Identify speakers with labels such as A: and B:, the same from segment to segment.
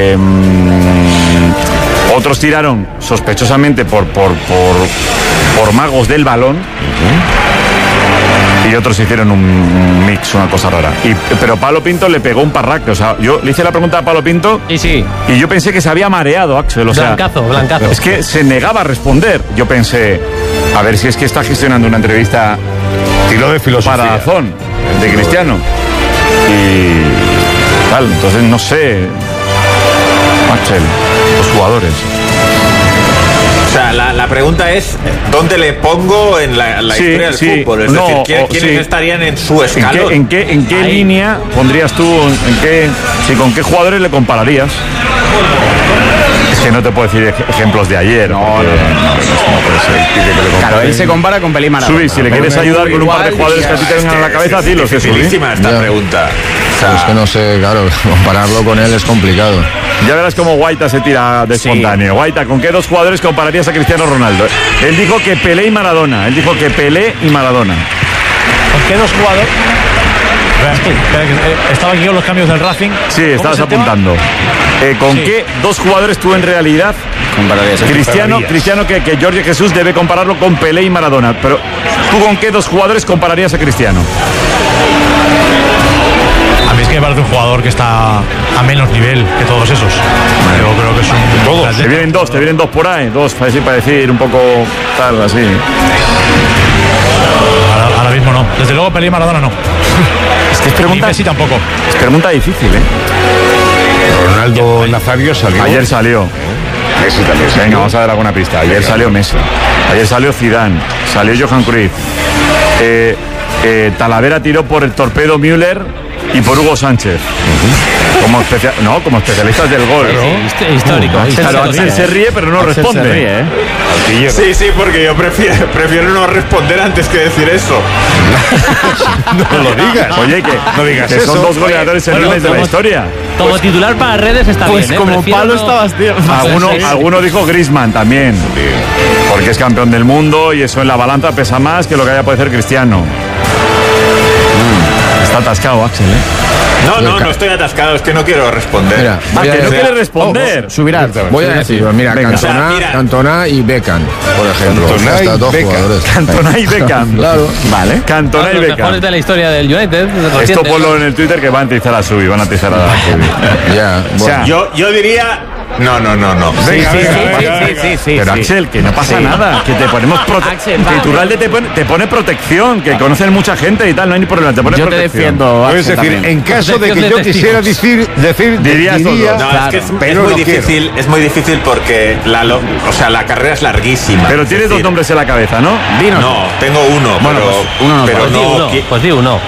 A: Otros tiraron sospechosamente por magos del balón. Y otros hicieron un mix, una cosa rara. Pero Pablo Pinto le pegó un parraque. O sea, yo le hice la pregunta a Pablo Pinto y yo pensé que se había mareado, Axel. O sea,
B: blancazo.
A: Es que se negaba a responder. Yo pensé, a ver si es que está gestionando una entrevista
C: estilo de filosofía
A: para Dazón, de Cristiano. Y tal, entonces no sé, Axel, los jugadores.
D: O sea, la pregunta es, ¿dónde le pongo en la historia del fútbol? Es decir, ¿quiénes estarían en su escalón?
A: ¿En qué línea pondrías tú, con qué jugadores le compararías? Es que no te puedo decir ejemplos de ayer. No puede ser.
E: Claro, él se compara con Pelé y Maradona.
A: Subí, si le quieres ayudar con un par de jugadores que a ti te vengan a la cabeza, dilo.
D: Es dificilísima esta pregunta.
C: Es que no sé, claro, compararlo con él es complicado.
A: Ya verás cómo Guaita se tira de espontáneo. Guaita, ¿con qué dos jugadores compararías a Cristiano Ronaldo? Él dijo que Pelé y Maradona. ¿Con
B: qué dos jugadores? Estaba aquí con los cambios del Racing.
A: Sí, estabas apuntando. ¿Con qué dos jugadores tú en realidad compararías? Cristiano que Jorge Jesús debe compararlo con Pelé y Maradona. Pero ¿tú con qué dos jugadores compararías a Cristiano?
B: A mí es que me parece un jugador que está a menos nivel que todos esos. Yo creo que son
A: todos. Te vienen dos por ahí, dos para decir un poco tal, así.
B: Ahora mismo no. Desde luego Pelé y Maradona no.
A: Es que es pregunta.
B: Messi tampoco.
A: Es pregunta difícil,
C: Ronaldo Nazario salió.
A: Ayer salió.
C: Messi también salió.
A: Venga, vamos a dar alguna pista. Ayer salió Messi. Ayer salió Zidane. Salió Johan Cruyff. Talavera tiró por el torpedo Müller y por Hugo Sánchez. Como especialistas del gol.
B: Histórico.
A: Claro, Axel se ríe, pero no responde.
E: Se ríe,
D: Sí, porque yo prefiero no responder antes que decir eso.
C: No lo digas.
A: Oye,
C: no digas
A: que
C: eso.
A: son dos goleadores enormes de la historia.
B: Como titular para redes está bien.
E: Pues como Pablo estabas, tío.
A: Alguno dijo Griezmann también. Porque es campeón del mundo y eso en la balanza pesa más que lo que haya pode hacer Cristiano. Está atascado, Axel,
D: No estoy atascado, es que no quiero responder.
C: Mira,
A: no quieres responder.
E: Subirá.
C: Voy a decir, mira, Cantona y Beckham, por ejemplo.
A: Cantona
C: dos jugadores.
A: Cantona y Beckham.
C: Claro.
E: Vale.
A: Cantona y
B: Los
A: Beckham.
B: mejores de la historia del United.
A: Esto ponlo en el Twitter que van a atizar a Subi, van a atizar a Subi.
C: Ya,
A: O sea,
D: yo diría... No.
E: Sí.
A: Pero Axel, que no pasa nada, que te ponemos protección. Que Iturralde te pone protección, que conocen mucha gente y tal, no hay ni problema, te pone
E: yo
A: protección.
E: Te defiendo,
C: Axel, es decir,
E: también.
C: en caso de que yo quisiera decir
A: diría
D: No, es que es muy difícil porque la carrera es larguísima.
A: Pero tienes dos nombres en la cabeza, ¿no?
D: No, tengo uno,
A: bueno,
D: pero no.
B: Pues di uno.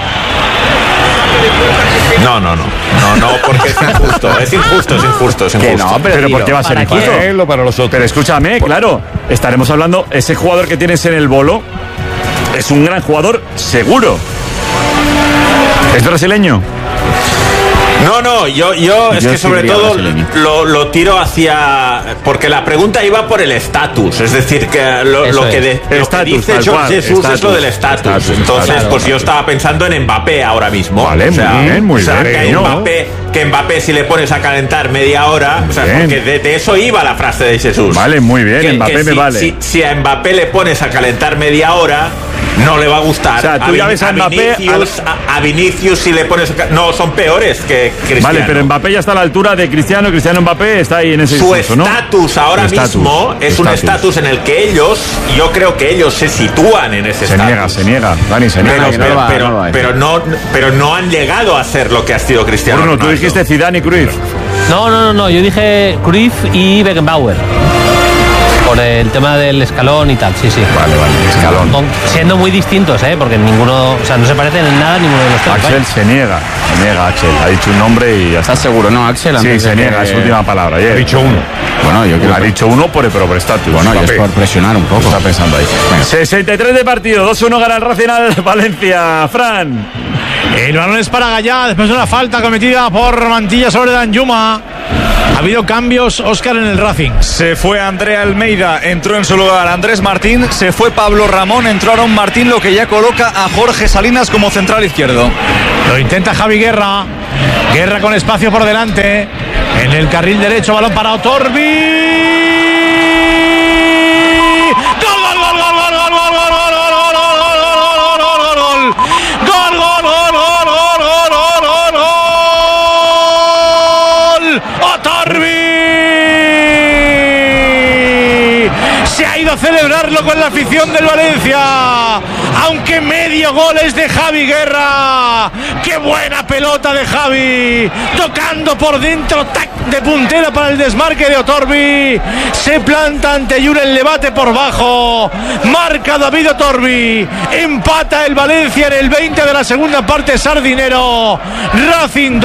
D: No, porque es injusto.
A: Que no, pero ¿por qué va a ser injusto?
C: Para él o para los otros.
A: Pero escúchame, claro, estaremos hablando, ese jugador que tienes en el bolo es un gran jugador seguro. ¿Es brasileño?
D: No, yo es que sobre todo lo tiro hacia... Porque la pregunta iba por el estatus. Es decir, que lo que dice Jorge Jesús es lo del estatus. Entonces, pues yo estaba pensando en Mbappé ahora mismo.
A: Vale, muy bien.
D: Que Mbappé si le pones a calentar media hora... O sea, porque de eso iba la frase de Jesús.
A: Vale, muy bien, Mbappé me vale.
D: Si a Mbappé le pones a calentar media hora... No le va a gustar.
A: O sea, tú ya ves a Mbappé...
D: A Vinicius si le pones... No, son peores que Cristiano.
A: Vale, pero Mbappé ya está a la altura de Cristiano Mbappé está ahí en ese discurso, ¿no?
D: Su estatus ahora mismo es un estatus en el que yo creo que ellos se sitúan en ese estatus.
A: Se niega, Dani, se niega.
D: Pero no han llegado a ser lo que ha sido Cristiano
A: Bruno,
D: Ronaldo.
A: tú dijiste Zidane y Cruyff.
B: No, yo dije Cruyff y Beckenbauer. Por el tema del escalón y tal, sí.
A: Vale, escalón.
B: Siendo muy distintos, porque ninguno, o sea, no se parecen en nada ninguno de los tres.
A: Axel se niega, Axel. Ha dicho un nombre y ya está.
E: ¿Estás seguro, no, Axel?
A: Sí, se niega, es su última palabra.
C: Ha dicho uno.
E: Bueno, yo creo
A: ha dicho uno por estatus.
E: Bueno, es por presionar un poco.
A: Está pensando ahí. Venga. 63 de partido, 2-1 gana el Racing al Valencia. Fran.
B: El balón es para Gallá, después de una falta cometida por Mantilla sobre Danjuma. Ha habido cambios, Óscar, en el Racing.
F: Se fue Andrea Almeida, entró en su lugar Andrés Martín, se fue Pablo Ramón, entró Aaron Martín, lo que ya coloca a Jorge Salinas como central izquierdo.
B: Lo intenta Javi Guerra con espacio por delante. En el carril derecho, balón para Otorbi. Celebrarlo con la afición del Valencia, aunque medio gol es de Javi Guerra. Qué buena pelota de Javi, tocando por dentro, tac, de puntera para el desmarque de Otorbi. Se planta ante Julen Levate por bajo, marca David Otorbi, empata el Valencia en el 20 de la segunda parte. Sardinero, Racing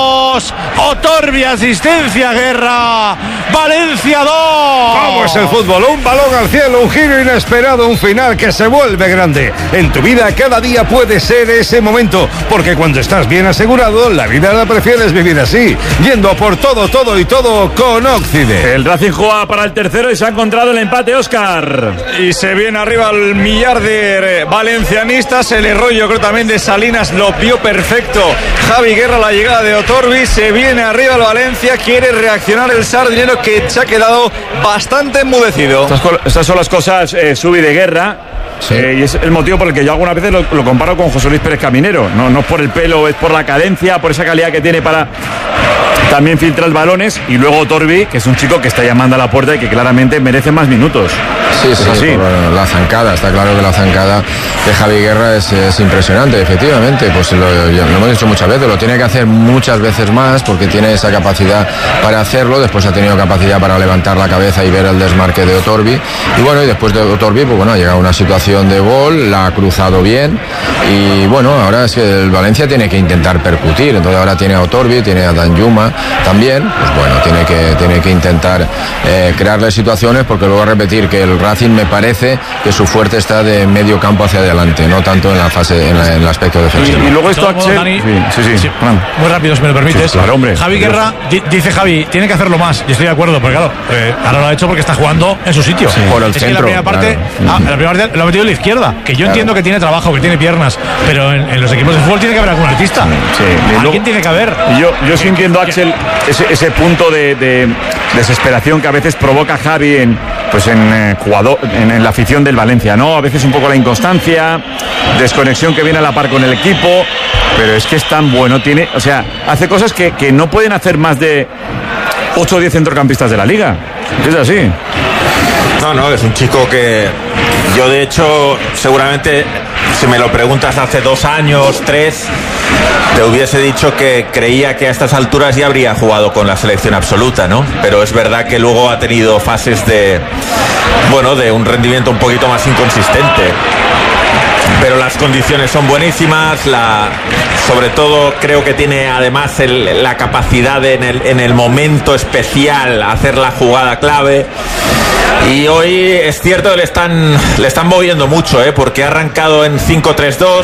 B: 2, Otorbi asistencia, Guerra, Valencia 2.
G: ¿Cómo es el fútbol? Un balón al cielo, un giro inesperado, un final que se vuelve grande. En tu vida cada día puede ser ese momento, porque cuando estás bien asegurado, la vida la prefieres vivir así, yendo por todo y todo con Óccide.
A: El Racing juega para el tercero y se ha encontrado el empate, Óscar.
F: Y se viene arriba el millar de valencianistas. El error, yo creo, también de Salinas lo vio perfecto Javi Guerra. La llegada de Otorbi, se viene arriba el Valencia, quiere reaccionar el sardinero, que se ha quedado bastante enmudecido.
A: Estas son las cosas, Subi, de Guerra. Sí. Y es el motivo por el que yo algunas veces lo comparo con José Luis Pérez Caminero. No es por el pelo, es por la cadencia, por esa calidad que tiene para también filtrar balones. Y luego Otorbi, que es un chico que está llamando a la puerta y que claramente merece más minutos.
C: Sí, por la zancada, está claro que la zancada de Javi Guerra es impresionante, efectivamente. Pues lo hemos dicho muchas veces, lo tiene que hacer muchas veces más, porque tiene esa capacidad para hacerlo. Después ha tenido capacidad para levantar la cabeza y ver el desmarque de Otorbi. Y bueno, y después de Otorbi, pues bueno, ha llegado una situación de gol, la ha cruzado bien. Y bueno, ahora es que el Valencia tiene que intentar percutir. Entonces ahora tiene a Otorbi, tiene a Danjuma también. Pues bueno, tiene que intentar crearle situaciones, porque luego repetir que el Racing, me parece que su fuerte está de medio campo hacia adelante, no tanto en la fase, en el aspecto defensivo.
A: Y luego esto, Axel,
B: Dani,
A: sí.
B: Muy rápido, si me lo permites.
A: Claro, hombre.
B: Javi Guerra dice Javi, tiene que hacerlo más, y estoy de acuerdo, porque claro, ahora lo ha hecho porque está jugando en su sitio.
C: Sí, por el centro.
B: Que la primera parte,
C: claro.
B: La primera parte lo ha metido a la izquierda, que yo entiendo que tiene trabajo, que tiene piernas, pero en los equipos de fútbol tiene que haber algún artista.
A: Sí.
B: ¿Quién tiene que haber?
A: Yo sí entiendo, Axel, ese punto de desesperación que a veces provoca Javi en la afición del Valencia, ¿no? A veces un poco la inconstancia, desconexión que viene a la par con el equipo, pero es que es tan bueno, hace cosas que no pueden hacer más de 8 o 10 centrocampistas de la liga. Es así.
D: No, es un chico que yo, de hecho, seguramente, si me lo preguntas hace 2 años, 3, te hubiese dicho que creía que a estas alturas ya habría jugado con la selección absoluta, ¿no? Pero es verdad que luego ha tenido fases de un rendimiento un poquito más inconsistente. Pero las condiciones son buenísimas, sobre todo creo que tiene además la capacidad de en el momento especial hacer la jugada clave. Y hoy es cierto que le están moviendo mucho, porque ha arrancado en 5-3-2.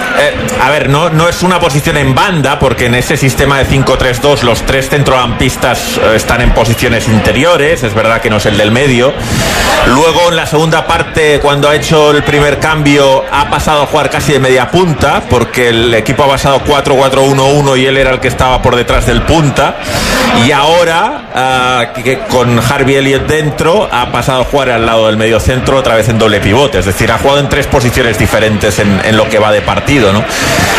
D: No es una posición en banda, porque en ese sistema de 5-3-2 los 3 centrocampistas están en posiciones interiores. Es verdad que no es el del medio. Luego, en la segunda parte, cuando ha hecho el primer cambio, ha pasado a jugar casi de media punta, porque el equipo ha pasado 4-4-1-1 y él era el que estaba por detrás del punta. Y ahora, con Harvey Elliott dentro, ha pasado a jugar al lado del medio centro, otra vez en doble pivote. Es decir, ha jugado en 3 posiciones diferentes en lo que va de partido, ¿no?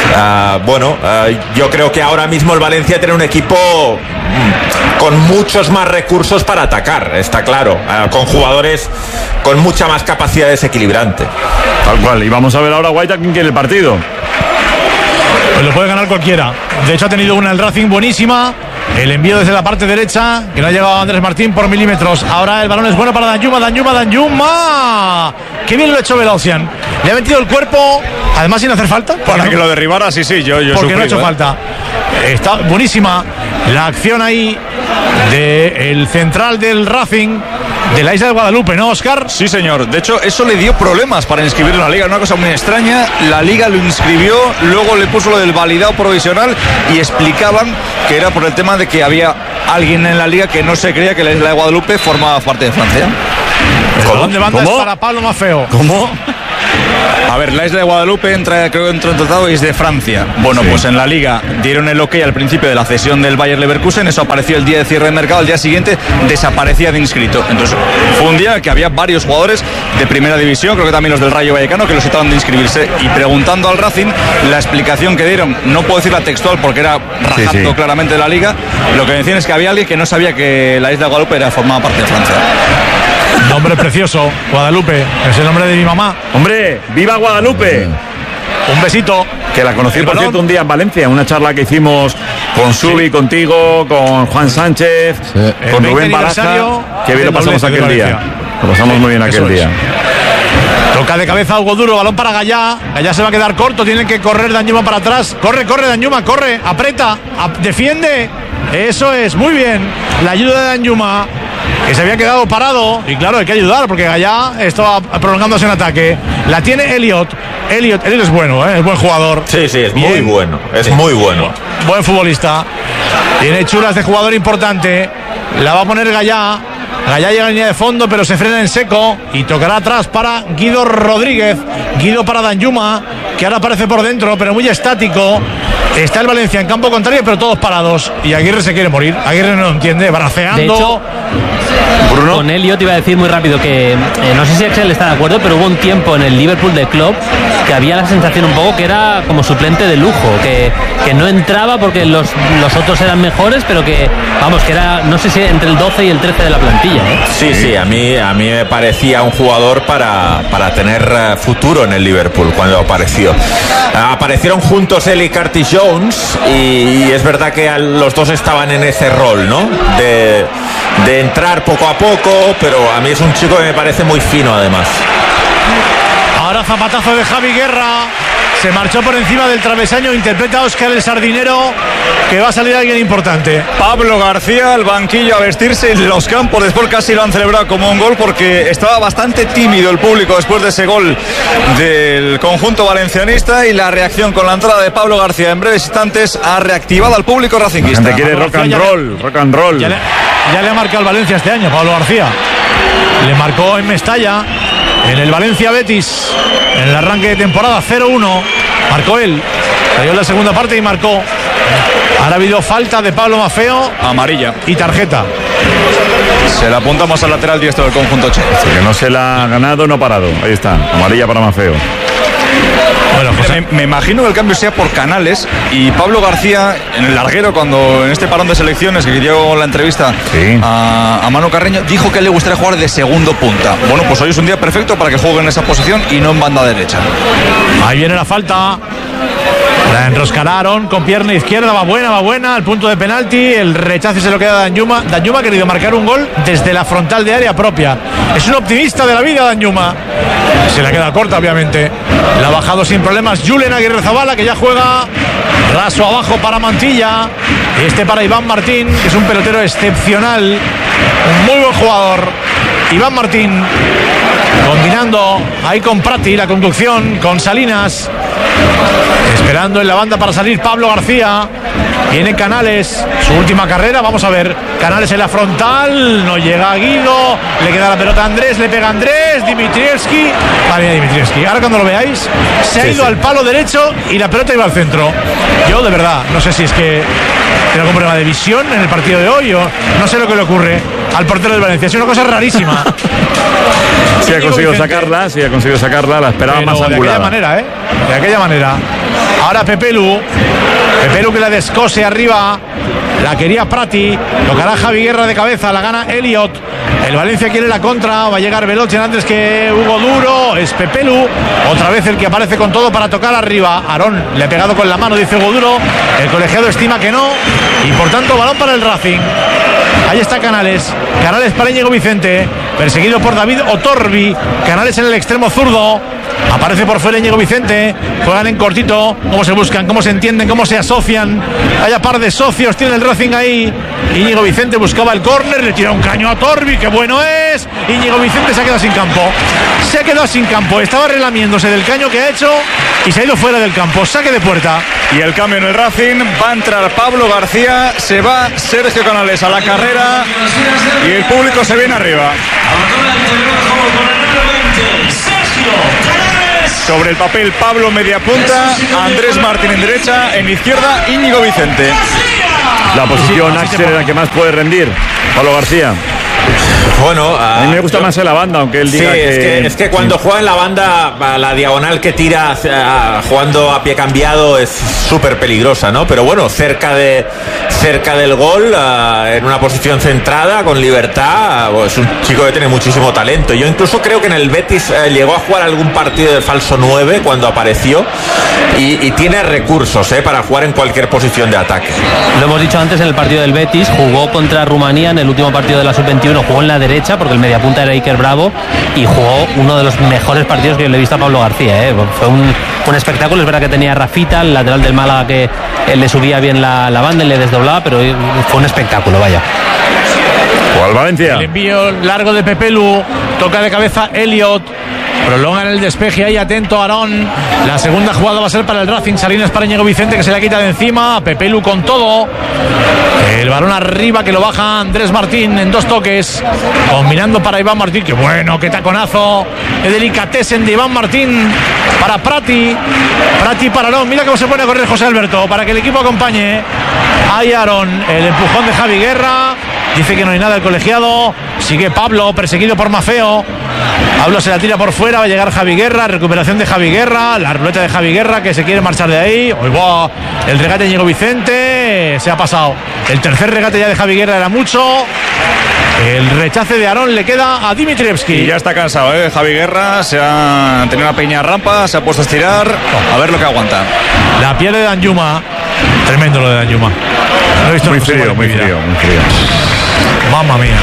D: Yo creo que ahora mismo el Valencia tiene un equipo con muchos más recursos para atacar, está claro, con jugadores con mucha más capacidad desequilibrante.
A: Tal cual. Y vamos a ver ahora Guaita quién quiere el partido.
B: Pues lo puede ganar cualquiera. De hecho, ha tenido una el Racing buenísima. El envío desde la parte derecha, que no ha llegado a Andrés Martín por milímetros. Ahora el balón es bueno para Danjuma. Qué bien lo ha hecho Velocian. Le ha metido el cuerpo, además sin hacer falta.
F: Para que lo derribara, sí, yo
B: porque no ha hecho falta. Está buenísima la acción ahí del central del Racing de la isla de Guadalupe, ¿no, Óscar?
F: Sí, señor. De hecho, eso le dio problemas para inscribirlo en la liga. Una cosa muy extraña. La liga lo inscribió, luego le puso lo del validado provisional y explicaban que era por el tema de que había alguien en la liga que no se creía que la isla de Guadalupe formaba parte de Francia.
B: El balón de banda es para Pablo Maffeo.
A: ¿Cómo?
F: A ver, la isla de Guadalupe creo que entró en tratado y es de Francia. Bueno, pues en la Liga dieron el ok al principio de la cesión del Bayer Leverkusen, eso apareció el día de cierre de mercado, al día siguiente desaparecía de inscrito. Entonces fue un día que había varios jugadores de primera división, creo que también los del Rayo Vallecano, que los estaban de inscribirse. Y preguntando al Racing, la explicación que dieron, no puedo decirla textual porque era rajando claramente de la Liga, lo que decían es que había alguien que no sabía que la isla de Guadalupe formaba parte de Francia.
B: Nombre precioso, Guadalupe, es el nombre de mi mamá.
A: ¡Hombre, viva Guadalupe!
B: Un besito.
A: Que la conocí, por cierto, un día en Valencia, en una charla que hicimos con Subi, contigo, con Juan Sánchez, con Rubén Baraja. Que bien lo pasamos aquel día. Lo pasamos muy bien aquel día.
B: Toca de cabeza algo duro, balón para Gallá. Gallá se va a quedar corto, tiene que correr Danjuma para atrás. Corre Danjuma, corre, aprieta, defiende. Eso es, muy bien. La ayuda de Danjuma, que se había quedado parado. Y claro, hay que ayudar porque Gallá estaba prolongándose en ataque. La tiene Elliot. Elliot es bueno, es buen jugador.
D: Sí, es bien. Muy bueno. Es muy bueno.
B: Buen futbolista. Tiene chulas de jugador importante. La va a poner Gallá. Gallá llega a la línea de fondo, pero se frena en seco y tocará atrás para Guido Rodríguez. Guido para Danjuma, que ahora aparece por dentro, pero muy estático. Está el Valencia en campo contrario, pero todos parados. Y Aguirre se quiere morir. Aguirre no lo entiende, braceando.
H: De hecho,
A: Bruno.
H: Con Elliot iba a decir muy rápido que no sé si Axel está de acuerdo, pero hubo un tiempo en el Liverpool de Klopp que había la sensación un poco que era como suplente de lujo, que no entraba porque los otros eran mejores, pero que vamos, que era, no sé si entre el 12 y el 13 de la plantilla, ¿eh?
D: Sí, a mí me parecía un jugador para tener futuro en el Liverpool cuando apareció. Aparecieron juntos él y Curtis Jones y es verdad que los dos estaban en ese rol, ¿no? De entrar poco a poco, pero a mí es un chico que me parece muy fino además.
B: Ahora zapatazo de Javi Guerra. Se marchó por encima del travesaño. Interpreta a Óscar el Sardinero, que va a salir alguien importante.
F: Pablo García al banquillo a vestirse en los campos. Después casi lo han celebrado como un gol porque estaba bastante tímido el público después de ese gol del conjunto valencianista, y la reacción con la entrada de Pablo García en breves instantes ha reactivado al público racinguista.
A: La gente quiere rock and roll.
B: Ya le ha marcado el Valencia este año, Pablo García. Le marcó en Mestalla, en el Valencia Betis, en el arranque de temporada 0-1. Marcó él. Salió en la segunda parte y marcó. Ahora ha habido falta de Pablo Maffeo.
F: Amarilla.
B: Y tarjeta.
F: Se la apuntamos al lateral diestro del conjunto checo.
A: Que no se la ha ganado, no ha parado. Ahí está. Amarilla para Maffeo.
F: Bueno, José, me imagino que el cambio sea por Canales, y Pablo García en el larguero, cuando en este parón de selecciones que dio la entrevista a Manu Carreño, dijo que le gustaría jugar de segundo punta. Bueno, pues hoy es un día perfecto para que juegue en esa posición y no en banda derecha.
B: Ahí viene la falta. La enroscararon con pierna izquierda, va buena, al punto de penalti, el rechazo se lo queda a Danjuma. Danjuma ha querido marcar un gol desde la frontal de área propia. Es un optimista de la vida, Danjuma. Se la queda corta, obviamente. La ha bajado sin problemas Julen Aguirrezabala, que ya juega raso abajo para Mantilla. Este para Iván Martín, que es un pelotero excepcional, un muy buen jugador. Iván Martín combinando ahí con Prati, la conducción con Salinas, esperando en la banda para salir Pablo García. Viene Canales, su última carrera, vamos a ver. Canales en la frontal, no llega Guido, le queda la pelota a Andrés, le pega Andrés, Dimitrievski. Vale, Dimitrievski, ahora cuando lo veáis, se ha ido al palo derecho y la pelota iba al centro. Yo de verdad, no sé si es que tiene algún problema de visión en el partido de hoy, o no sé lo que le ocurre al portero del Valencia, es una cosa rarísima.
A: Sí ha conseguido sacarla, la esperaba
B: pero
A: más angulada.
B: De aquella manera. Ahora Pepelu que la descose arriba, la quería Prati, tocará Javi Guerra de cabeza, la gana Elliot. El Valencia quiere la contra, va a llegar Veloce antes que Hugo Duro, es Pepelu, otra vez el que aparece con todo para tocar arriba. Aarón le ha pegado con la mano, dice Hugo Duro, el colegiado estima que no, y por tanto balón para el Racing. Ahí está Canales para Íñigo Vicente, perseguido por David Otorbi. Canales en el extremo zurdo, aparece por fuera Íñigo Vicente, juegan en cortito, cómo se buscan, cómo se entienden, cómo se asocian. Haya par de socios, tiene el Racing ahí. Íñigo Vicente buscaba el córner, le tira un caño a Otorbi, que bueno es. Íñigo Vicente se ha quedado sin campo, estaba relamiéndose del caño que ha hecho y se ha ido fuera del campo, saque de puerta.
F: Y el cambio en el Racing, va a entrar Pablo García, se va Sergio Canales a la carrera y el público se viene arriba. Sobre el papel, Pablo media punta, Andrés Martín en derecha, en izquierda, Íñigo Vicente.
A: La posición Axel es la que más puede rendir. Pablo García.
D: Bueno,
A: a mí me gusta más en la banda, aunque él diga
D: es que cuando juega en la banda, la diagonal que tira jugando a pie cambiado es súper peligrosa, ¿no? Pero bueno, cerca del gol, en una posición centrada, con libertad, es un chico que tiene muchísimo talento. Yo incluso creo que en el Betis llegó a jugar algún partido de falso 9 cuando apareció y tiene recursos para jugar en cualquier posición de ataque.
H: Lo hemos dicho antes, en el partido del Betis jugó contra Rumanía en el último partido de la Sub-21, jugó en la derecha porque el mediapunta era Iker Bravo y jugó uno de los mejores partidos que yo le he visto a Pablo García. Fue un espectáculo. Es verdad que tenía a Rafita, el lateral del Málaga, que le subía bien la banda y le desdoblaba, pero fue un espectáculo, vaya.
A: ¿Cuál Valencia?
B: El envío largo de Pepelu, toca de cabeza Elliot. Prolongan el despeje ahí, atento Aarón. La segunda jugada va a ser para el Racing. Salinas para Íñigo Vicente, que se la quita de encima. Pepelu con todo. El balón arriba, que lo baja Andrés Martín en 2 toques. Combinando para Iván Martín. ¡Qué bueno! ¡Qué taconazo! ¡Qué delicatessen de Iván Martín! Para Prati. Prati para Aarón. Mira cómo se pone a correr José Alberto para que el equipo acompañe. Ahí Aarón. El empujón de Javi Guerra. Dice que no hay nada el colegiado. Sigue Pablo, perseguido por Mafeo. Pablo se la tira por fuera, va a llegar Javi Guerra. Recuperación de Javi Guerra. La ruleta de Javi Guerra, que se quiere marchar de ahí. El regate de Íñigo Vicente. Se ha pasado. El tercer regate ya de Javi Guerra era mucho. El rechace de Aarón le queda a Dimitrievski.
F: Y ya está cansado, Javi Guerra. Se ha tenido una pequeña rampa, se ha puesto a estirar. A ver lo que aguanta.
B: La pierde Danjuma. Tremendo lo de Danjuma. No he visto
A: muy frío.
B: Mamma mía.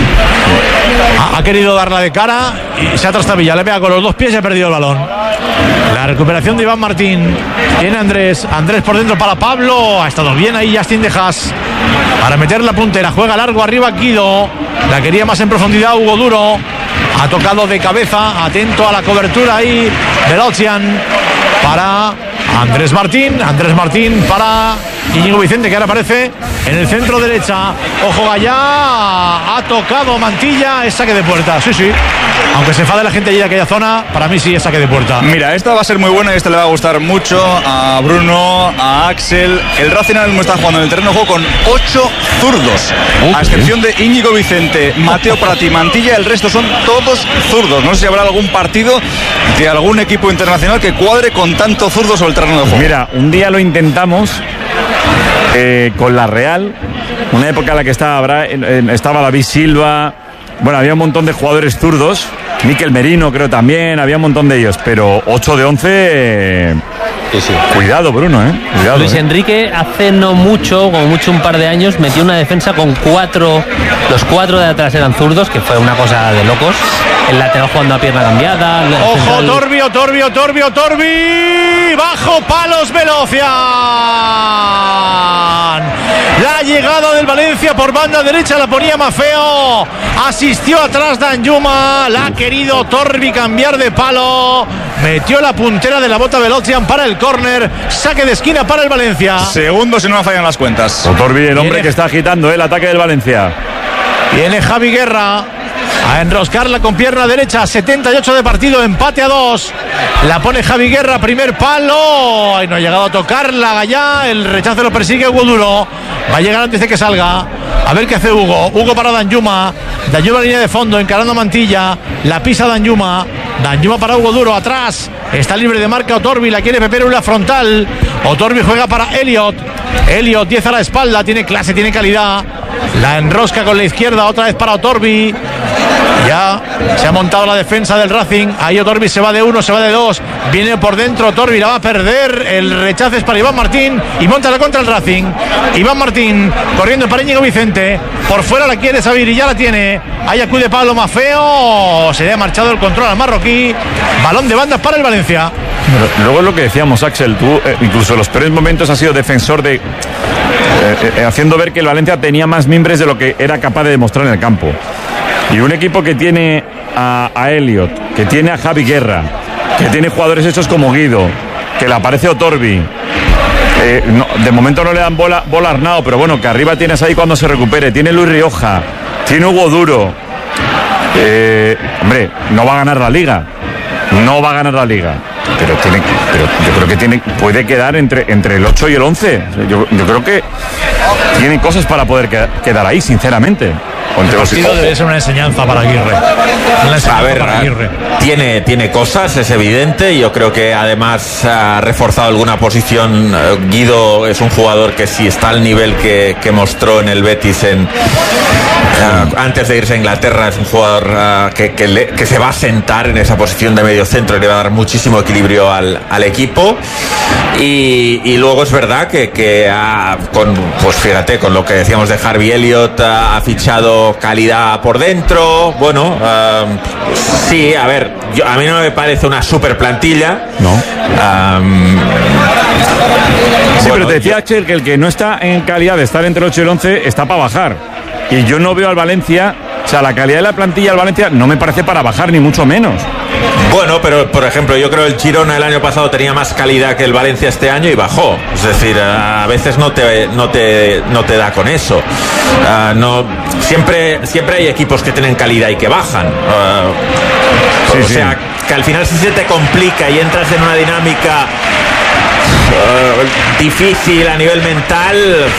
B: Ha querido darla de cara y se ha trastabillado. Le pega con los 2 pies y ha perdido el balón. La recuperación de Iván Martín. Tiene Andrés por dentro para Pablo. Ha estado bien ahí Justin de Haas para meter la puntera. Juega largo arriba Guido. La quería más en profundidad Hugo Duro. Ha tocado de cabeza. Atento a la cobertura ahí Velocian para Andrés Martín para Íñigo Vicente, que ahora aparece en el centro derecha. Ojo allá, ha tocado Mantilla, es saque de puerta. Sí. Aunque se enfade la gente allí de aquella zona, para mí sí es saque de puerta.
F: Mira, esta va a ser muy buena y esta le va a gustar mucho a Bruno, a Axel. El Racing ahora mismo está jugando en el terreno de juego con 8 zurdos, a excepción de Íñigo Vicente, Mateo Prati, Mantilla. El resto son todos zurdos. No sé si habrá algún partido de algún equipo internacional que cuadre con tanto zurdo sobre el terreno de juego.
A: Mira, un día lo intentamos con la Real, una época en la que estaba David Silva. Bueno, había un montón de jugadores zurdos. Mikel Merino creo también, había un montón de ellos, pero 8 de 11... Sí. Cuidado, Bruno, Cuidado,
H: Luis Enrique hace no mucho, como mucho un par de años, metió una defensa con 4, los 4 de atrás eran zurdos, que fue una cosa de locos. El lateral jugando a pierna cambiada.
B: Ojo, Torbi, bajo palos Velocian. La llegada del Valencia por banda derecha la ponía Mafeo. Asistió atrás Danjuma. La ha querido Torbi cambiar de palo. Metió la puntera de la bota Velocian para el córner. Saque de esquina para el Valencia.
F: Segundo si no me fallan las cuentas.
A: Torbi, el hombre que está agitando el ataque del Valencia.
B: Viene Javi Guerra a enroscarla con pierna derecha. 78 de partido, empate a 2. La pone Javi Guerra, primer palo. Ay, no ha llegado a tocarla allá. El rechazo lo persigue Hugo Duro. Va a llegar antes de que salga. A ver qué hace Hugo. Hugo para Danjuma. Danjuma línea de fondo, encarando a Mantilla. La pisa Danjuma. Danjuma para Hugo Duro, atrás. Está libre de marca Otorbi, la quiere Pepero en la frontal. Otorbi juega para Elliot. 10 a la espalda, tiene clase, tiene calidad. La enrosca con la izquierda, otra vez para Otorbi. Ya se ha montado la defensa del Racing. Ahí Otorbi se va de 1, se va de 2. Viene por dentro Otorbi, la va a perder. El rechazo es para Iván Martín y monta la contra el Racing. Iván Martín corriendo para Íñigo Vicente. Por fuera la quiere Sabir y ya la tiene. Ahí acude Pablo Mafeo. Se le ha marchado el control al marroquí. Balón de banda para el Valencia.
A: Luego es lo que decíamos, Axel. Tú incluso en los peores momentos has sido defensor de haciendo ver que el Valencia tenía más mimbres de lo que era capaz de demostrar en el campo. Y un equipo que tiene a Elliot, que tiene a Javi Guerra, que tiene jugadores hechos como Guido, que le aparece Otorbi. De momento no le dan bola a Arnau, pero bueno, que arriba tienes ahí cuando se recupere. Tiene Luis Rioja, tiene Hugo Duro. Hombre, no va a ganar la Liga. pero yo creo que puede quedar entre el 8 y el 11. Yo creo que tiene cosas para poder quedar ahí, sinceramente.
B: El partido debe ser una enseñanza para Aguirre.
D: A ver, tiene cosas, es evidente. Yo creo que además ha reforzado alguna posición. Guido es un jugador que si está al nivel que mostró en el Betis antes de irse a Inglaterra, es un jugador que se va a sentar en esa posición de medio centro y le va a dar muchísimo equilibrio al equipo. Y luego es verdad que pues fíjate, con lo que decíamos de Harvey Elliott, ha fichado calidad por dentro. Bueno, sí, a ver, a mí no me parece una super plantilla.
A: No. Sí, pero te decía Axel que el que no está en calidad de estar entre el 8 y el 11 está para bajar. Y yo no veo al Valencia, o sea, la calidad de la plantilla del Valencia no me parece para bajar, ni mucho menos.
D: Bueno, pero por ejemplo, yo creo que el Girona el año pasado tenía más calidad que el Valencia este año y bajó. Es decir, a veces no te da con eso. Siempre hay equipos que tienen calidad y que bajan. O sea, que al final si se te complica y entras en una dinámica difícil a nivel mental,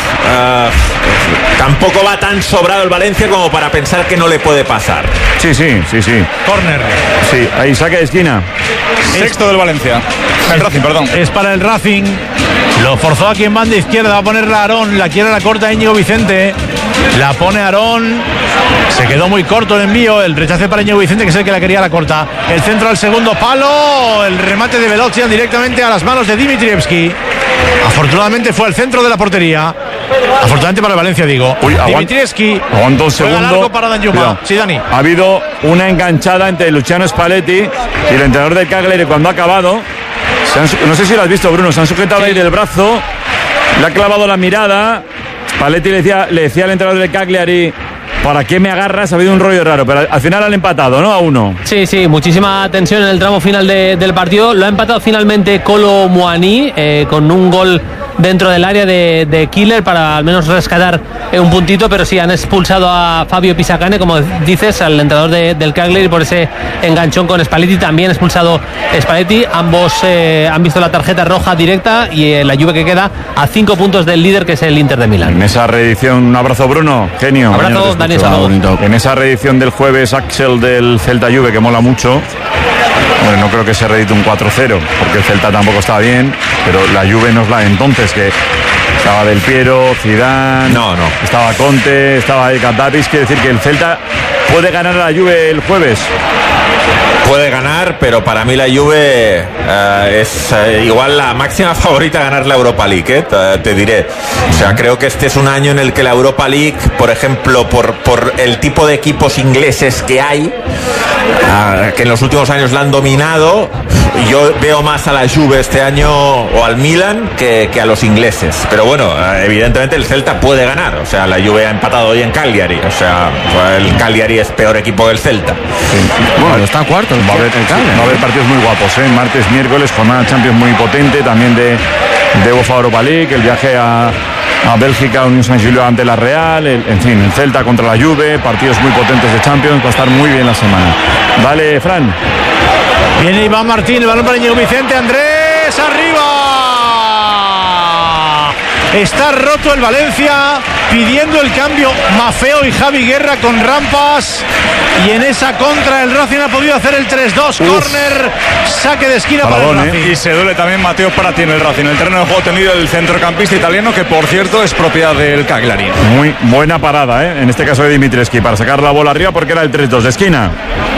D: tampoco va tan sobrado el Valencia como para pensar que no le puede pasar.
A: Sí.
B: Córner.
A: Sí, ahí saque de esquina.
F: Sexto del Valencia. El Racing, perdón.
B: Es para el Racing. Lo forzó aquí en banda izquierda. Va a ponerla Aarón. La quiere la corta Íñigo Vicente. La pone Aarón. Se quedó muy corto el envío. El rechace para Íñigo Vicente, que es el que la quería la corta. El centro al segundo palo. El remate de Velocian directamente a las manos de Dimitrievski. Afortunadamente fue al centro de la portería. Afortunadamente para el Valencia, digo. Dimitrievski.
A: Aguanta un segundo.
B: Largo para Danjuma. Sí, Dani.
A: Ha habido una enganchada entre Luciano Spalletti y el entrenador del Cagliari cuando ha acabado. No sé si lo has visto, Bruno. Se han sujetado ahí del brazo. Le ha clavado la mirada. Spalletti le decía al entrenador del Cagliari: ¿para qué me agarras? Ha habido un rollo raro, pero al final han empatado, ¿no? A 1.
H: Sí, muchísima tensión en el tramo final del partido. Lo ha empatado finalmente Kolo Muani con un gol dentro del área de Killer para al menos rescatar un puntito, pero sí han expulsado a Fabio Pisacane, como dices, al entrenador del Cagliari, por ese enganchón con Spalletti. También expulsado Spalletti. Ambos han visto la tarjeta roja directa y la Juve que queda a 5 puntos del líder, que es el Inter de Milán.
A: En esa reedición, un abrazo, Bruno, genio.
H: Abrazo, Dani, saludos.
A: En esa reedición del jueves, Axel, del Celta Juve, que mola mucho. Bueno, no creo que se reedite un 4-0, porque el Celta tampoco estaba bien, pero la Juve no es la de entonces, que estaba Del Piero, Zidane,
D: no.
A: Estaba Conte, estaba Kataris. Quiere decir que el Celta puede ganar a la Juve el jueves.
D: Puede ganar, pero para mí la Juve es igual la máxima favorita a ganar la Europa League, te diré. O sea, creo que este es un año en el que la Europa League, por ejemplo, por el tipo de equipos ingleses que hay, que en los últimos años la han dominado, yo veo más a la Juve este año o al Milan que a los ingleses. Pero bueno, evidentemente el Celta puede ganar. O sea, la Juve ha empatado hoy en Cagliari. O sea, el Cagliari es peor equipo que el Celta.
E: Sí. Bueno, está cuarto.
A: Va a haber partidos muy guapos, martes, miércoles, jornada Champions muy potente, también de UEFA Europa League, el viaje a Bélgica, Unión San Gilio ante la Real, en fin, el Celta contra la Juve, partidos muy potentes de Champions, va a estar muy bien la semana. Dale, Fran.
B: Viene Iván Martín, el balón para Íñigo Vicente, Andrés, arriba. Está roto el Valencia, pidiendo el cambio Maffeo y Javi Guerra con rampas. Y en esa contra el Racing ha podido hacer el 3-2, córner, saque de esquina para el Racing.
F: Y se duele también Matteo Prati en el Racing. El terreno de juego tenido el centrocampista italiano, que por cierto es propiedad del Cagliari.
A: Muy buena parada, en este caso de Dimitrievski, para sacar la bola arriba, porque era el 3-2 de esquina.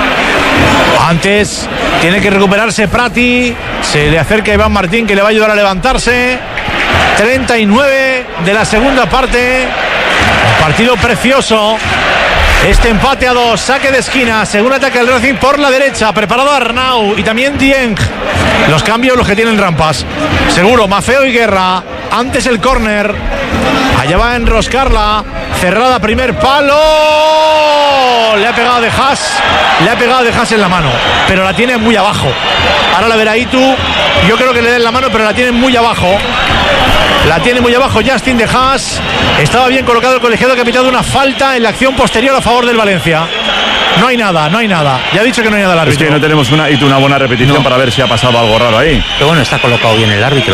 B: Antes tiene que recuperarse Prati, se le acerca Iván Martín, que le va a ayudar a levantarse. 39 de la segunda parte. Un partido precioso. Este empate a 2, saque de esquina, según ataque el Racing por la derecha, preparado Arnau y también Dieng. Los cambios, los que tienen rampas. Seguro, Maffeo y Guerra. Antes el córner. Allá va a enroscarla. Cerrada, primer palo. Le ha pegado de Haas en la mano, pero la tiene muy abajo. Ahora la verá Itu. Yo creo que le den la mano, pero la tiene muy abajo. La tiene muy abajo Justin de Haas. Estaba bien colocado el colegiado, que ha pitado una falta en la acción posterior a favor del Valencia. No hay nada. Ya ha dicho que no hay nada el árbitro.
A: Es que no tenemos una buena repetición para ver si ha pasado algo raro ahí.
H: Pero bueno, está colocado bien el árbitro,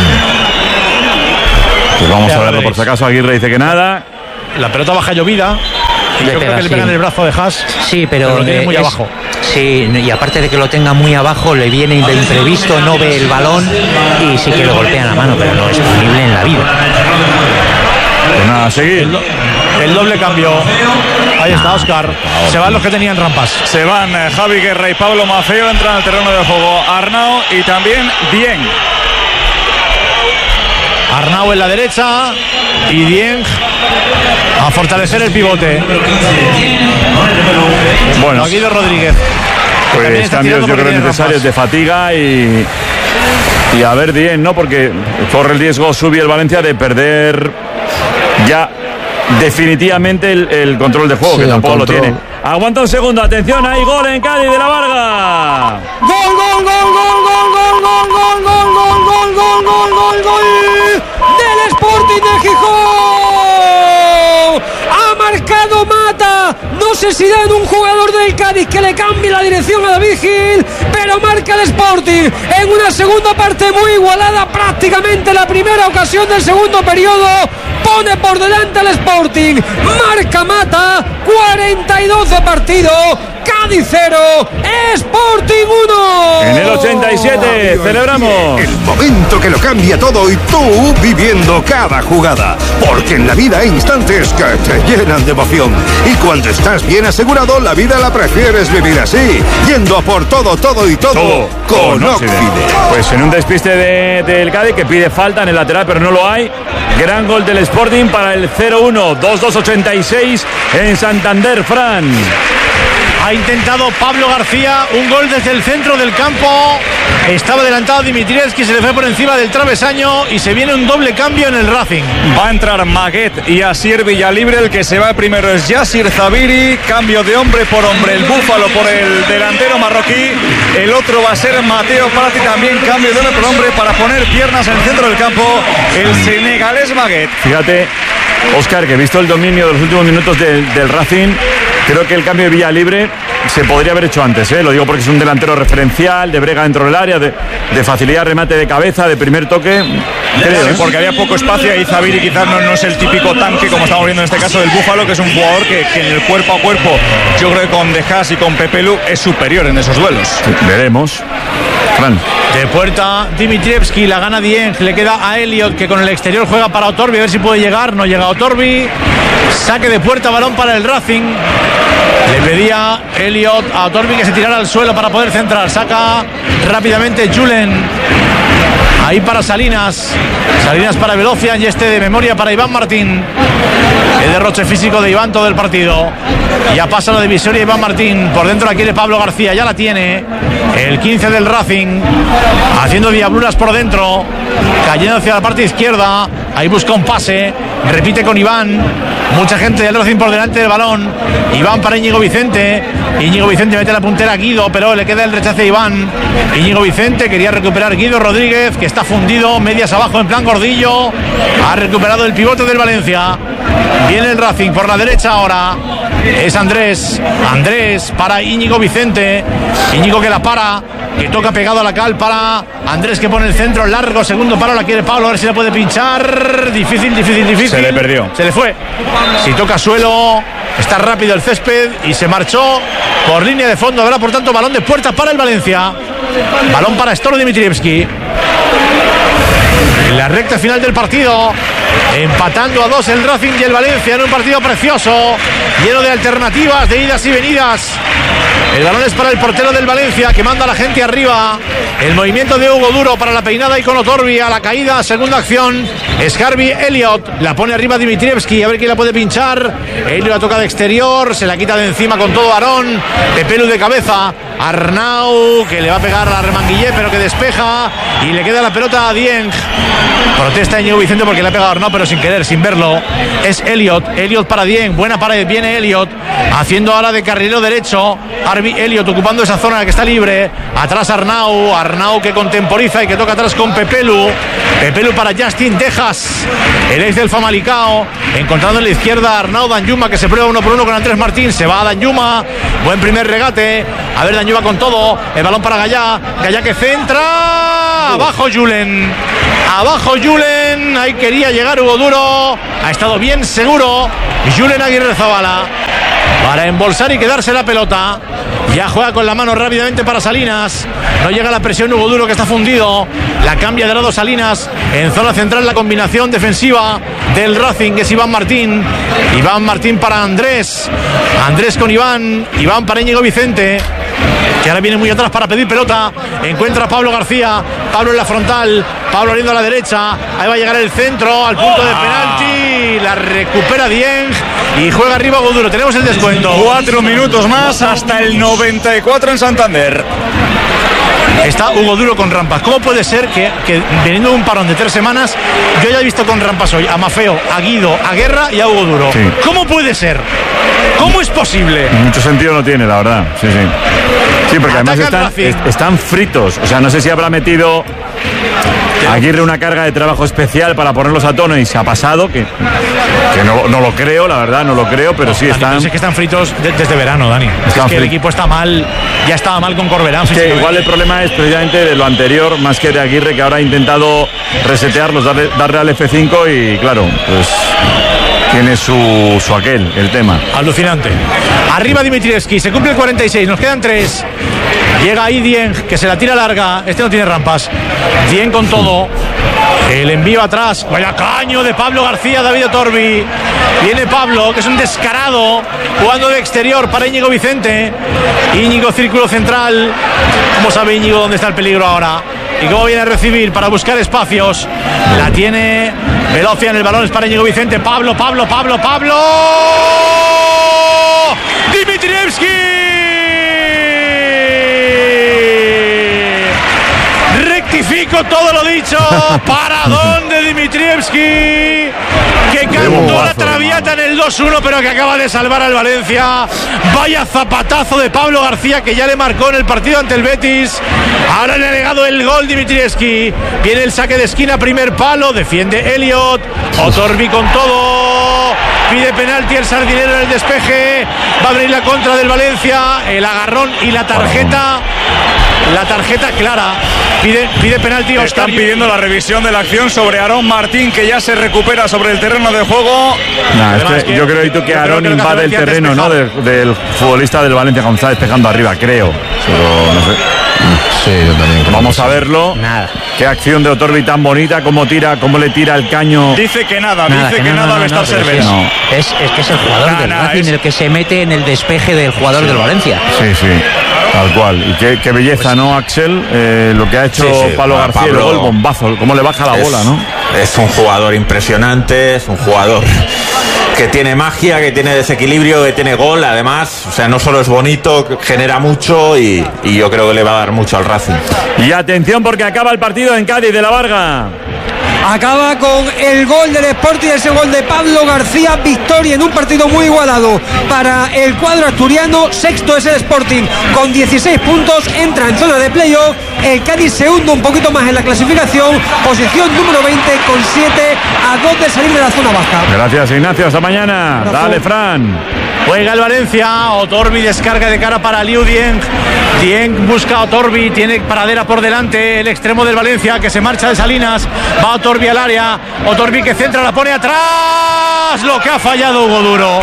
A: Pues vamos a verlo por si acaso. Aguirre dice que nada.
B: La pelota baja llovida. Y yo creo que le pegan el brazo de Haas.
H: Sí, pero
B: lo tiene muy abajo.
H: Sí, y aparte de que lo tenga muy abajo, le viene de imprevisto, no ve el balón y sí que le golpean la mano, pero no es punible en la vida.
A: Pues nada, seguir.
B: El doble cambio. Ahí está Óscar. Se van los que tenían rampas.
F: Se van Javi Guerra y Pablo Mafeo. Entran al terreno de juego Arnau y también Dieng.
B: Arnau en la derecha y Dieng a fortalecer el pivote.
A: Bueno,
B: Guido Rodríguez.
A: Pues cambios yo creo necesarios de fatiga y a ver Dieng, ¿no? Porque corre el riesgo Subi el Valencia de perder ya definitivamente el control de juego, sí, que tampoco lo tiene. Aguanta un segundo, atención, hay gol en Cádiz de la Varga.
I: Gol, gol, gol, gol, gol, gol, gol, gol, gol, gol, gol, gol, gol, gol, gol del Sporting de Gijón. Ha marcado Mata. No sé si da en un jugador del Cádiz que le cambie la dirección a David Gil, pero marca el Sporting en una segunda parte muy igualada, prácticamente la primera ocasión del segundo periodo. Pone por delante al Sporting, marca Mata, 42 de partido, Cádiz 0, Sporting 1.
A: En el 87 celebramos
G: el momento que lo cambia todo y tú viviendo cada jugada, porque en la vida hay instantes que te llenan de emoción y cuando estás bien asegurado la vida la prefieres vivir así, yendo a por todo con Oxide.
A: Pues en un despiste del Cádiz que pide falta en el lateral pero no lo hay, gran gol del Sporting para el 0-1, 2-2-86 en Santander. Fran.
B: Ha intentado Pablo García un gol desde el centro del campo. Estaba adelantado Dimitrievski, se le fue por encima del travesaño y se viene un doble cambio en el Racing.
F: Va a entrar Maguet y Asier Villalibre. El que se va primero es Yassir Zabiri. Cambio de hombre por hombre, el Búfalo por el delantero marroquí. El otro va a ser Mateo Prati, también cambio de hombre por hombre para poner piernas en el centro del campo. El senegalés Maguet.
A: Fíjate, Óscar, que he visto el dominio de los últimos minutos del Racing. Creo que el cambio de Villalibre se podría haber hecho antes, ¿eh? Lo digo porque es un delantero referencial, de brega dentro del área, de facilidad, remate de cabeza, de primer toque.
F: Creo, sí, porque había poco espacio y Zabiri quizás no es el típico tanque como estamos viendo en este caso del Búfalo, que es un jugador que en el cuerpo a cuerpo, yo creo que con De Haas y con Pepe Lu es superior en esos duelos.
A: Sí, veremos. Fran.
B: De puerta Dimitrievski, la gana Dieng, le queda a Elliot que con el exterior juega para Otorbi, a ver si puede llegar, no llega Otorbi. Saque de puerta, balón para el Racing. Le pedía Elliot a Otorbi que se tirara al suelo para poder centrar. Saca rápidamente Julen. Ahí para Salinas. Salinas para Velocian y de memoria para Iván Martín. El derroche físico de Iván todo el partido. Ya pasa la divisoria Iván Martín. Por dentro la quiere Pablo García. Ya la tiene. El 15 del Racing. Haciendo diabluras por dentro. Cayendo hacia la parte izquierda. Ahí busca un pase. Repite con Iván. Mucha gente del Racing por delante del balón. Iván para Íñigo Vicente. Íñigo Vicente mete la puntera a Guido, pero le queda el rechace a Iván. Íñigo Vicente quería recuperar Guido Rodríguez, que está fundido, medias abajo en plan gordillo. Ha recuperado el pivote del Valencia. Viene el Racing por la derecha ahora. Es Andrés. Andrés para Íñigo Vicente. Íñigo que la para, que toca pegado a la cal para Andrés, que pone el centro largo. Segundo paro, la quiere Pablo, a ver si la puede pinchar. Difícil.
F: Se le perdió.
B: Se le fue. Si toca suelo, está rápido el césped y se marchó por línea de fondo. Habrá por tanto balón de puerta para el Valencia. Balón para Storo Dimitrievski. En la recta final del partido, empatando a 2 el Racing y el Valencia en un partido precioso, lleno de alternativas, de idas y venidas. El balón es para el portero del Valencia, que manda a la gente arriba. El movimiento de Hugo Duro para la peinada y con Otorbi a la caída, segunda acción. Es Harvey Elliot, la pone arriba Dimitrievski, a ver quién la puede pinchar. Elliot la toca de exterior, se la quita de encima con todo Aarón. Pepelu de cabeza, Arnau, que le va a pegar a la remanguillé, pero que despeja. Y le queda la pelota a Dieng. Protesta Íñigo Vicente porque le ha pegado a Arnau, pero sin querer, sin verlo. Es Elliot para Dieng. Buena pared, viene Elliot. Haciendo ahora de carrilero derecho. Elliot ocupando esa zona que está libre. Atrás Arnau que contemporiza y que toca atrás con Pepelu para Justin Tejas, el ex del Famalicão. Encontrando en la izquierda Arnau Danjuma, que se prueba 1 por 1 con Andrés Martín. Se va a Danjuma. Buen primer regate. A ver, Danjuma con todo. El balón para Gallá que centra. Abajo Julen. Ahí quería llegar Hugo Duro. Ha estado bien seguro Julen Aguirre Zabala para embolsar y quedarse la pelota. Ya juega con la mano rápidamente para Salinas. No llega la presión Hugo Duro, que está fundido. La cambia de lado Salinas. En zona central la combinación defensiva del Racing, que es Iván Martín. Iván Martín para Andrés. Andrés con Iván. Iván para Íñigo Vicente, que ahora viene muy atrás para pedir pelota. Encuentra a Pablo García. Pablo en la frontal. Pablo abriendo a la derecha. Ahí va a llegar el centro al punto de penalti. La recupera Dieng y juega arriba Hugo Duro. Tenemos el descuento.
F: 4 minutos más hasta el 94 en Santander.
B: Está Hugo Duro con rampas. ¿Cómo puede ser que veniendo de un parón de 3 semanas yo haya visto con rampas hoy a Mafeo, a Guido, a Guerra y a Hugo Duro? Sí. ¿Cómo puede ser? ¿Cómo es posible?
A: Mucho sentido no tiene, la verdad. Sí, porque además están fritos. O sea, no sé si habrá metido Aguirre una carga de trabajo especial para ponerlos a tono y se ha pasado, que no lo creo, la verdad, no lo creo, pero sí están...
B: Dani, es que están fritos desde verano, Dani. Es que el equipo está mal, ya estaba mal con Corberán.
A: Es que igual el problema es precisamente de lo anterior, más que de Aguirre, que ahora ha intentado resetearlos, darle al F5 y claro, pues... tiene su aquel, el tema.
B: Alucinante. Arriba Dimitrievski, se cumple el 46, nos quedan 3. Llega ahí Dieng, que se la tira larga. Este no tiene rampas. Dieng con todo. El envío atrás. Vaya caño de Pablo García, David Otorbi. Viene Pablo, que es un descarado, jugando de exterior para Íñigo Vicente. Íñigo, círculo central. ¿Cómo sabe Íñigo dónde está el peligro ahora? Y cómo viene a recibir para buscar espacios. La tiene Velocia en el balón, es para Íñigo Vicente. Pablo. Dimitrievski. Rectifico todo lo dicho. ¿Para dónde Dimitrievski? Que cantó la traviata en el 2-1, pero que acaba de salvar al Valencia. Vaya zapatazo de Pablo García, que ya le marcó en el partido ante el Betis. Ahora le ha negado el gol Dimitrievski. Viene el saque de esquina, primer palo. Defiende Elliot. Otorbi con todo. Pide penalti el Sardinero en el despeje. Va a venir la contra del Valencia. El agarrón y la tarjeta. La tarjeta clara. Pide penalti.
F: Están pidiendo la revisión de la acción sobre Aarón Martín, que ya se recupera sobre el terreno de juego.
A: Yo creo que Aarón invade el terreno, ¿no? Del futbolista del Valencia, cuando está despejando arriba, creo. Pero no sé.
C: Sí, yo también.
A: Vamos a verlo.
H: Nada.
A: Qué acción de Otorbi tan bonita, cómo le tira el caño.
F: Dice que nada va a estar Cervera.
E: Es que es el jugador del Racing el que se mete en el despeje del jugador del Valencia.
A: Sí. Tal cual. Y qué belleza, ¿no, Axel? Lo que ha hecho Pablo García, el gol bombazo, cómo le baja la bola, ¿no?
D: Es un jugador impresionante, es un jugador que tiene magia, que tiene desequilibrio, que tiene gol, además, o sea, no solo es bonito, genera mucho y yo creo que le va a dar mucho al Racing.
A: Y atención porque acaba el partido en Cádiz de la Varga.
I: Acaba con el gol del Sporting, ese gol de Pablo García. Victoria en un partido muy igualado para el cuadro asturiano. Sexto es el Sporting con 16 puntos, entra en zona de playoff. El Cádiz se hunde un poquito más en la clasificación, posición número 20 con 7 a 2 de salir de la zona baja.
A: Gracias, Ignacio, hasta mañana. Dale, Fran.
B: Juega el Valencia. Otorbi descarga de cara para Liu Dieng. Dieng busca a Otorbi, tiene paradera por delante el extremo del Valencia, que se marcha de Salinas. Va Otorbi al área. Otorbi que centra, la pone atrás. Lo que ha fallado Hugo Duro.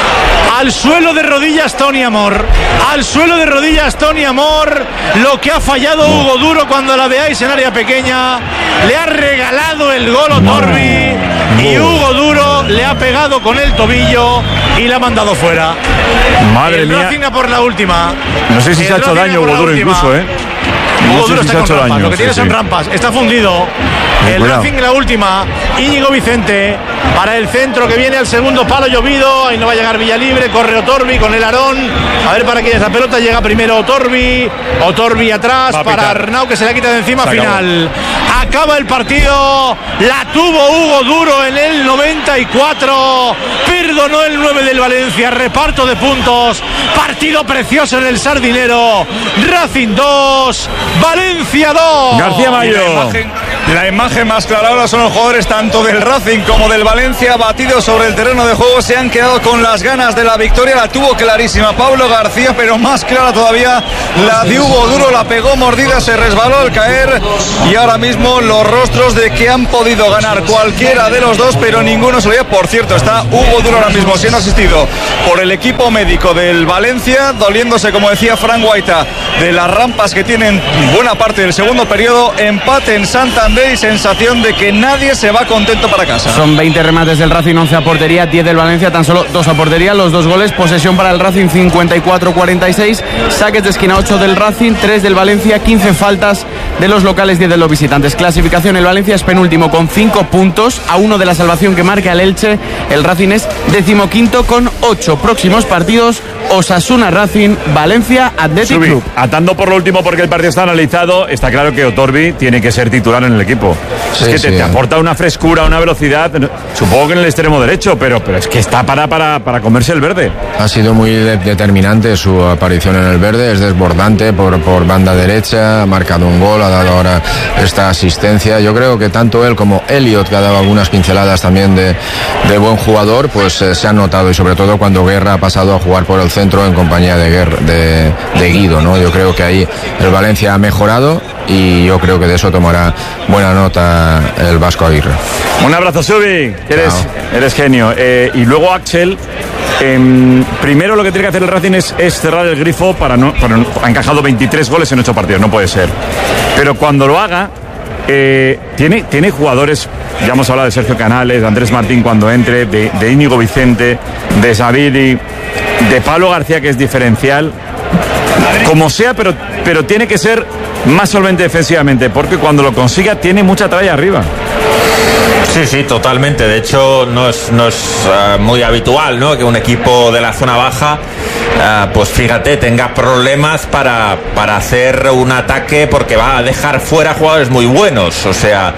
B: Al suelo de rodillas Tony Amor. Lo que ha fallado Hugo Duro, cuando la veáis en área pequeña. Le ha regalado el gol Otorbi. Y Hugo Duro le ha pegado con el tobillo y la ha mandado fuera.
A: Madre mía.
B: Racing por la última.
A: No sé si se ha hecho daño Hugo Duro incluso,
B: Hugo Duro está con rampas. Lo que tiene son rampas. Está fundido. El Racing en la última. Íñigo Vicente para el centro que viene al segundo palo llovido. Ahí no va a llegar Villalibre. Corre Otorbi con el Aarón. A ver para quién es la pelota. Llega primero Otorbi atrás para Arnau, que se la quita de encima. Final. Acaba el partido. La tuvo Hugo Duro en el 94. Perdonó el 9 del Valencia. Reparto de puntos. Partido precioso en el Sardinero. Racing 2, Valencia 2.
A: García Mayo.
F: La imagen más clara ahora son los jugadores tanto del Racing como del Valencia, batidos sobre el terreno de juego. Se han quedado con las ganas de la victoria. La tuvo clarísima Pablo García, pero más clara todavía la de Hugo Duro. La pegó mordida, se resbaló al caer. Y ahora mismo los rostros de que han podido ganar cualquiera de los dos, pero ninguno se lo veía. Por cierto, está Hugo Duro ahora mismo siendo asistido por el equipo médico del Valencia, doliéndose, como decía Frank Guaita, de las rampas que tienen buena parte del segundo periodo. Empate en Santander y sensación de que nadie se va contento para casa.
J: Son 20 remates del Racing, 11 a portería, 10 del Valencia, tan solo 2 a portería. Los 2 goles, posesión para el Racing 54-46, saques de esquina 8 del Racing, 3 del Valencia, 15 faltas de los locales, 10 de los visitantes. Clasificación: el Valencia es penúltimo con 5 puntos, a 1 de la salvación que marca el Elche. El Racing es 15º con 8. Próximos partidos: Osasuna Racing, Valencia Athletic Club.
A: Atando por lo último, porque el partido está analizado, está claro que Otorbi tiene que ser titular en el equipo. Sí, es que te aporta una frescura, una velocidad, supongo que en el extremo derecho, pero es que está para comerse el verde.
C: Ha sido muy determinante su aparición en el verde, es desbordante por banda derecha, ha marcado un gol, ha dado ahora esta asistencia. Yo creo que tanto él como Elliot, que ha dado algunas pinceladas también de buen jugador, pues se han notado, y sobre todo cuando Guerra ha pasado a jugar por el centro en compañía de Guido, ¿no? Yo creo que ahí el Valencia ha mejorado y yo creo que de eso tomará buena nota el Vasco Aguirre.
A: Un abrazo, Subi, eres genio. Y luego Axel, primero lo que tiene que hacer el Racing es cerrar el grifo ha encajado 23 goles en 8 partidos, no puede ser. Pero cuando lo haga, tiene jugadores, ya hemos hablado de Sergio Canales, de Andrés Martín cuando entre, de Íñigo Vicente, de Saviri, de Pablo García, que es diferencial, como sea, pero tiene que ser más solvente defensivamente, porque cuando lo consiga tiene mucha tralla arriba.
D: Sí, totalmente. De hecho, no es muy habitual, ¿no?, que un equipo de la zona baja, pues fíjate, tenga problemas para hacer un ataque, porque va a dejar fuera jugadores muy buenos. O sea,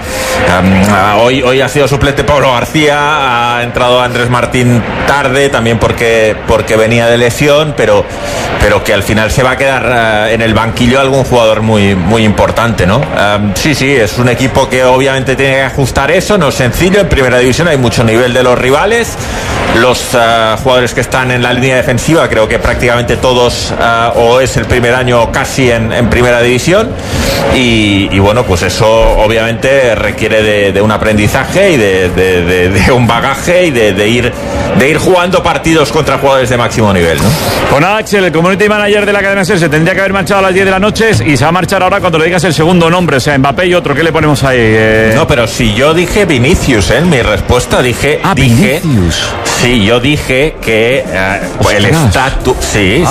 D: hoy ha sido suplente Pablo García, ha entrado Andrés Martín tarde, también porque venía de lesión, pero que al final se va a quedar en el banquillo algún jugador muy, muy importante, ¿no? Sí, es un equipo que obviamente tiene que ajustar eso, no es sencillo. En primera división hay mucho nivel de los rivales. Los jugadores que están en la línea defensiva, creo que prácticamente todos o es el primer año casi en primera división, y bueno, pues eso obviamente requiere de un aprendizaje y de un bagaje y de ir jugando partidos contra jugadores de máximo nivel, ¿no?
A: Con Axel, el community manager de la cadena SER, se tendría que haber marchado a las 10 de la noche y se va a marchar ahora cuando le digas el segundo nombre, o sea, Mbappé y otro. ¿Qué le ponemos ahí?
D: No, pero si yo dije Vinicius, en mi respuesta dije
A: Vinicius.
D: Sí, yo dije que el estatus... Sí.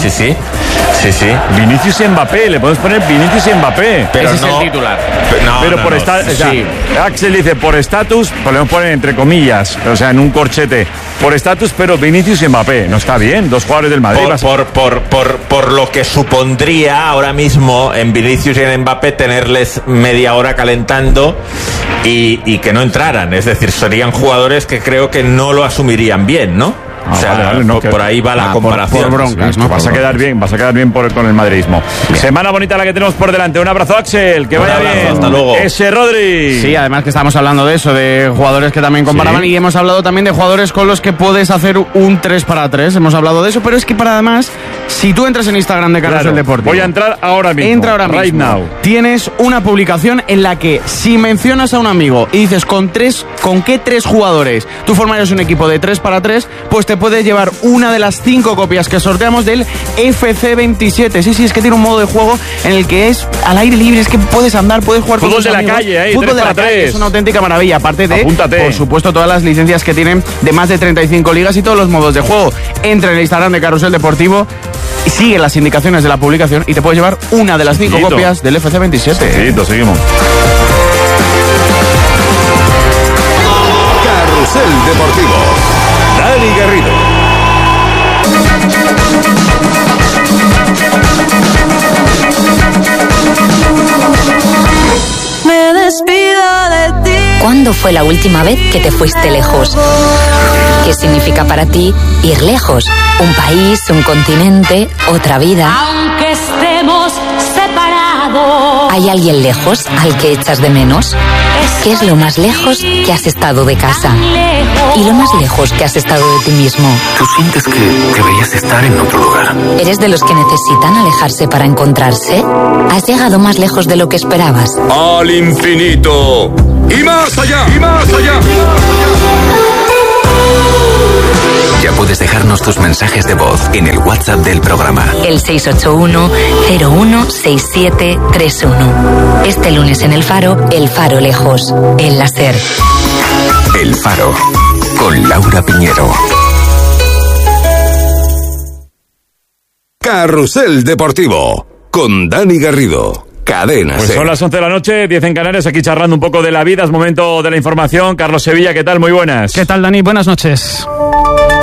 A: Vinicius y Mbappé, le podemos poner Vinicius y Mbappé.
J: Pero ese es el titular.
A: Pero por estatus, sí. Axel dice por estatus, podemos poner entre comillas, o sea, en un corchete, por estatus, pero Vinicius y Mbappé. No está bien, 2 jugadores del Madrid.
D: Por lo que supondría ahora mismo en Vinicius y en Mbappé tenerles media hora calentando y que no entraran. Es decir, serían jugadores que creo que no lo asumirían bien, ¿no? O sea, vale, no, por ahí va la comparación.
A: Por broncas, ¿no? Vas a quedar bien con el madridismo. Bien. Semana bonita la que tenemos por delante. Un abrazo, Axel, que vaya bien.
D: Hasta luego.
A: Ese Rodri.
J: Sí, además que estamos hablando de eso, de jugadores que también comparaban, y hemos hablado también de jugadores con los que puedes hacer un 3-3. Hemos hablado de eso, pero es que además, si tú entras en Instagram de Carrusel Deportivo,
A: voy a entrar ahora mismo.
J: Entra ahora mismo.
A: Right now.
J: Tienes una publicación en la que si mencionas a un amigo y dices con qué 3 jugadores tú formarías un equipo de 3-3, pues te puedes llevar una de las 5 copias que sorteamos del FC27. Sí, es que tiene un modo de juego en el que es al aire libre, es que puedes andar, puedes jugar
A: fútbol
J: con tus amigos.
A: Fútbol de la calle,
J: fútbol de la calle, es una auténtica maravilla. Aparte de,
A: apúntate,
J: por supuesto, todas las licencias que tienen de más de 35 ligas y todos los modos de juego. Entra en el Instagram de Carrusel Deportivo, sigue las indicaciones de la publicación y te puedes llevar una de las 5 copias del FC27.
A: Seguimos.
G: Carrusel Deportivo. Dani Garrido.
K: Me despido de ti. ¿Cuándo fue la última vez que te fuiste lejos? ¿Qué significa para ti ir lejos? Un país, un continente, otra vida. Aunque estemos separados. ¿Hay alguien lejos al que echas de menos? ¿Qué es lo más lejos que has estado de casa? ¿Y lo más lejos que has estado de ti mismo?
L: Tú sientes que deberías estar en otro lugar.
K: ¿Eres de los que necesitan alejarse para encontrarse? ¿Has llegado más lejos de lo que esperabas?
G: Al infinito y más allá, y más allá.
L: Ya puedes dejarnos tus mensajes de voz en el WhatsApp del programa.
K: El 681-016731. Este lunes en El Faro lejos. El láser.
L: El Faro, con Laura Piñero.
G: Carrusel Deportivo, con Dani Garrido. Cadena
A: Pues
G: SER.
A: son las 11 de la noche, 10 en Canarias, aquí charlando un poco de la vida. Es momento de la información. Carlos Sevilla, ¿qué tal? Muy buenas.
J: ¿Qué tal, Dani? Buenas noches.